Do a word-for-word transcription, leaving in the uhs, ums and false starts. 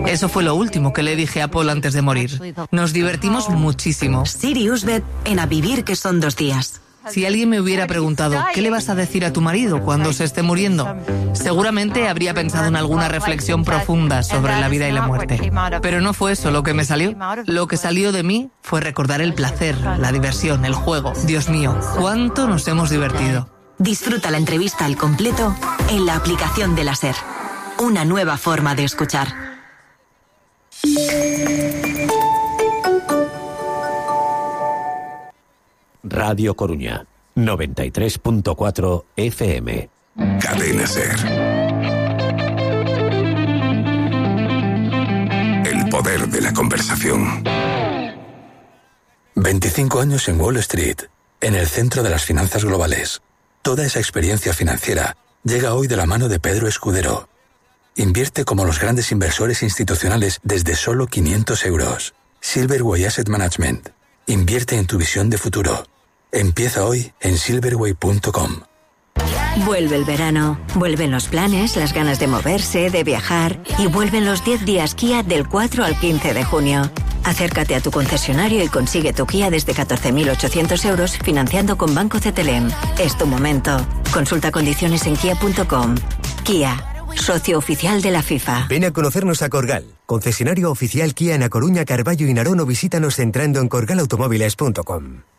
Eso fue lo último que le dije a Paul antes de morir. Nos divertimos muchísimo. SiriusBet en A Vivir que son dos días. Si alguien me hubiera preguntado, ¿qué le vas a decir a tu marido cuando se esté muriendo? Seguramente habría pensado en alguna reflexión profunda sobre la vida y la muerte. Pero no fue eso lo que me salió. Lo que salió de mí fue recordar el placer, la diversión, el juego. Dios mío, cuánto nos hemos divertido. Disfruta la entrevista al completo en la aplicación de la SER. Una nueva forma de escuchar. Radio Coruña, noventa y tres punto cuatro F M. Cadena SER. El poder de la conversación. veinticinco años en Wall Street, en el centro de las finanzas globales. Toda esa experiencia financiera llega hoy de la mano de Pedro Escudero. Invierte como los grandes inversores institucionales desde solo quinientos euros. Silverway Asset Management. Invierte en tu visión de futuro. Empieza hoy en silverway punto com. Vuelve el verano, vuelven los planes, las ganas de moverse, de viajar y vuelven los diez días Kia del cuatro al quince de junio. Acércate a tu concesionario y consigue tu Kia desde catorce mil ochocientos euros financiando con Banco C T L M. Es tu momento. Consulta condiciones en kia punto com. Kia, socio oficial de la FIFA. Ven a conocernos a Corgal, concesionario oficial Kia en A Coruña, Carballo y Narón, o visítanos entrando en corgal automóviles punto com.